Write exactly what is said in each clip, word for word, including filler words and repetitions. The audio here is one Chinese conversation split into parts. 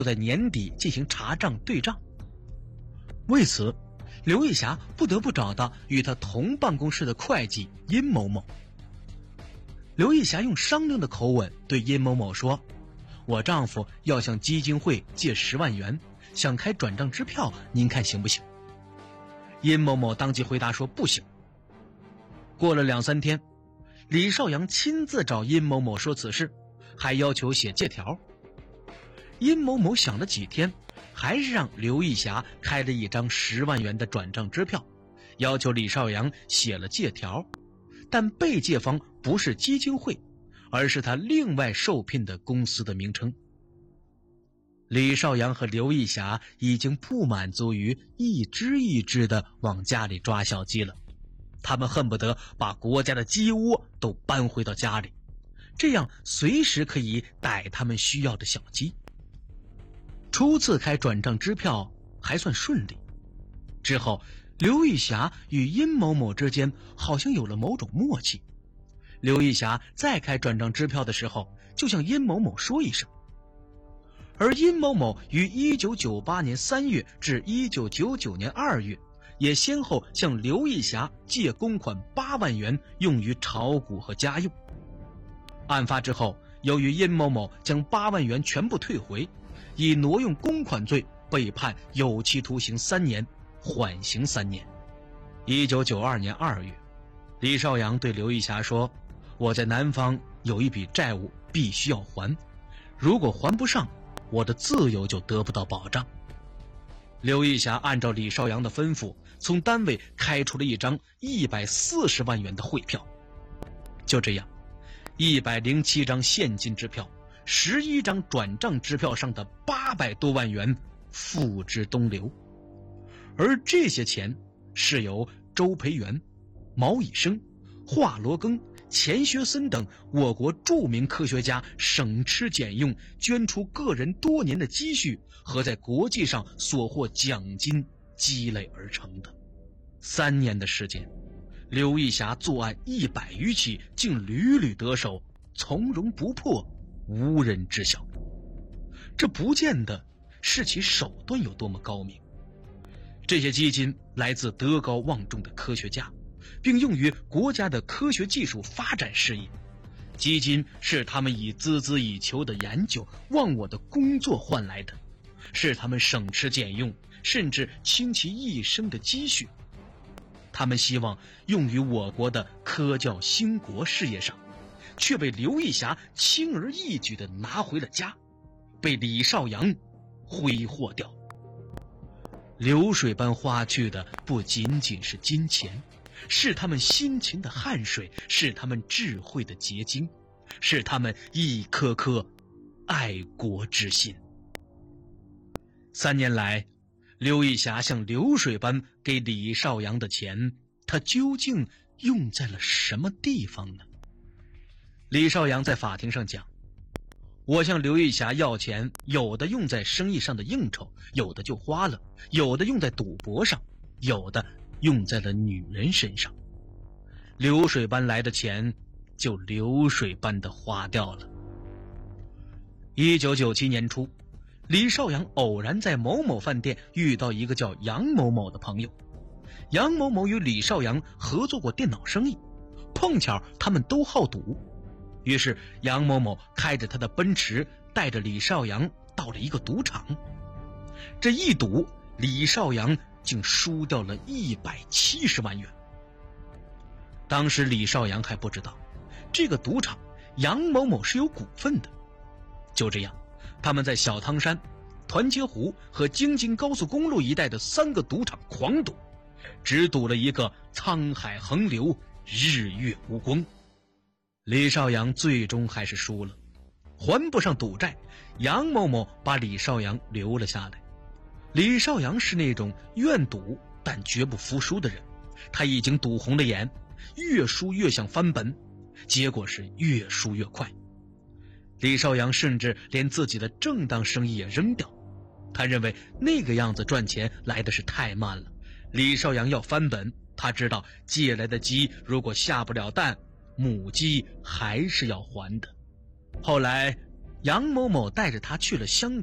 在年底进行查账对账。为此，刘义霞不得不找到与他同办公室的会计殷某某。刘义霞用商量的口吻对殷某某说：“我丈夫要向基金会借十万元，想开转账支票，您看行不行？”殷某某当即回答说：“不行。”过了两三天，李少阳亲自找殷某某说此事，还要求写借条。殷某某想了几天，还是让刘义霞开了一张十万元的转账支票，要求李少阳写了借条，但被借方不是基金会，而是他另外受聘的公司的名称。李少阳和刘义霞已经不满足于一只一只的往家里抓小鸡了，他们恨不得把国家的鸡窝都搬回到家里，这样随时可以逮他们需要的小鸡。初次开转账支票还算顺利，之后刘义霞与殷某某之间好像有了某种默契。刘义霞再开转账支票的时候，就向殷某某说一声，而殷某某于一九九八年三月至一九九九年二月，也先后向刘义霞借公款八万元，用于炒股和家用。案发之后，由于殷某某将八万元全部退回，以挪用公款罪被判有期徒刑三年，缓刑三年。一九九二年二月，李少阳对刘义霞说：“我在南方有一笔债务必须要还，如果还不上，我的自由就得不到保障。”刘义霞按照李少阳的吩咐，从单位开出了一张一百四十万元的汇票。就这样，一百零七张现金支票，十一张转账支票上的八百多万元付之东流。而这些钱是由周培源、毛以生、华罗庚、钱学森等我国著名科学家省吃俭用捐出个人多年的积蓄和在国际上所获奖金积累而成的。三年的时间，刘义霞作案一百余起，竟屡屡得手，从容不迫，无人知晓。这不见得是其手段有多么高明。这些基金来自德高望重的科学家，并用于国家的科学技术发展事业。基金是他们以孜孜以求的研究、忘我的工作换来的，是他们省吃俭用，甚至倾其一生的积蓄。他们希望用于我国的科教兴国事业上，却被刘义霞轻而易举地拿回了家，被李少阳挥霍掉。流水般花去的不仅仅是金钱，是他们辛勤的汗水，是他们智慧的结晶，是他们一颗颗爱国之心。三年来，刘义霞像流水般给李少阳的钱，他究竟用在了什么地方呢？李少阳在法庭上讲，我向刘义霞要钱，有的用在生意上的应酬，有的就花了，有的用在赌博上，有的用在了女人身上。流水般来的钱，就流水般的花掉了。一九九七年初，李少阳偶然在某某饭店遇到一个叫杨某某的朋友。杨某某与李少阳合作过电脑生意，碰巧他们都好赌。于是杨某某开着他的奔驰，带着李少阳到了一个赌场。这一赌，李少阳竟输掉了一百七十万元。当时李少阳还不知道，这个赌场杨某某是有股份的。就这样，他们在小汤山、团结湖和京津高速公路一带的三个赌场狂赌，只赌了一个沧海横流，日月无光。李少阳最终还是输了，还不上赌债，杨某某把李少阳留了下来。李少阳是那种愿赌但绝不服输的人，他已经赌红了眼，越输越想翻本，结果是越输越快。李少阳甚至连自己的正当生意也扔掉，他认为那个样子赚钱来的是太慢了。李少阳要翻本，他知道借来的鸡如果下不了蛋，母鸡还是要还的。后来杨某某带着他去了香港，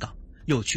又去